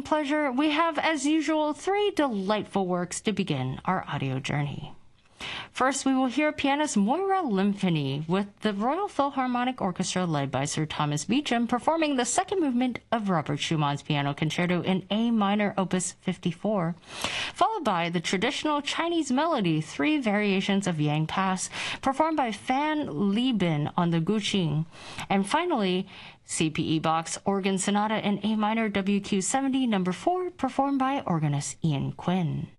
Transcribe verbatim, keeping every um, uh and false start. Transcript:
pleasure, we have, as usual, three delightful works to begin our audio journey. First, we will hear pianist Moira Lymphony with the Royal Philharmonic Orchestra led by Sir Thomas Beecham performing the second movement of Robert Schumann's Piano Concerto in A minor, Opus fifty-four, followed by the traditional Chinese melody, Three Variations of Yang Pass, performed by Fan Li-bin on the Guqin, and finally, C P E Bach's Organ Sonata in A minor, W Q seventy, number four, performed by organist Ian Quinn.